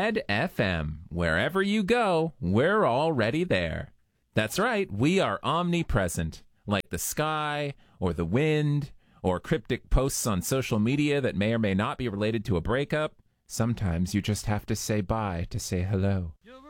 Red FM. Wherever you go, we're already there. That's right, we are omnipresent, like the sky, or the wind, or cryptic posts on social media that may or may not be related to a breakup. Sometimes you just have to say bye to say hello.